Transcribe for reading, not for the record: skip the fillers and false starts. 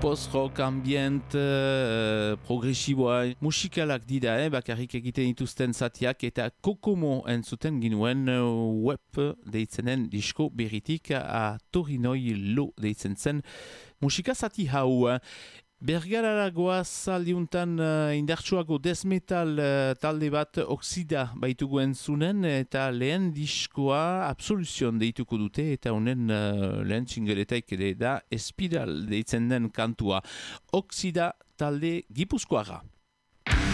post-rock, ambient, progresiboa, musikalak dira, bakarrik egiten dituzten zatiak, eta Kokomo entzuten ginuen web deitzenen disko berritik, a Torinoi lo deitzen zen musika zati hau. Bergarara goaz aldiuntan indartsuago death metal talde bat Oxida baitugu entzunen, eta lehen diskoa Absolution deituko dute, eta honen lehen txingeletaik ere da Espiral deitzen den kantua. Oxida talde gipuzkoara.